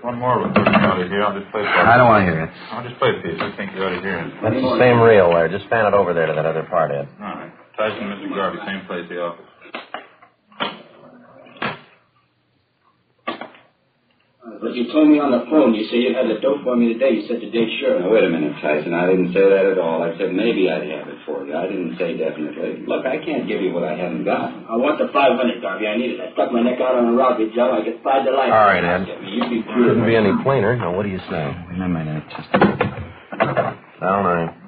One more recording you ought to hear. I'll just play it. I don't want to hear it. I'll just play it for you. I think you ought to hear it. That's the same reel there. Just fan it over there to that other part, Ed. All right. Tyson and Mr. Garvey, same place, the office. But you told me on the phone, you said you had the dope for me today. You said today, sure. Now, wait a minute, Tyson. I didn't say that at all. I said maybe I'd have it for you. I didn't say definitely. Look, I can't give you what I haven't got. I want the 500, Garvey. I need it. I stuck my neck out on a rocket job. I get 5 to life. All right, Ed. You be Couldn't be any plainer. Now, what do you say? Wait a minute. Just... Down,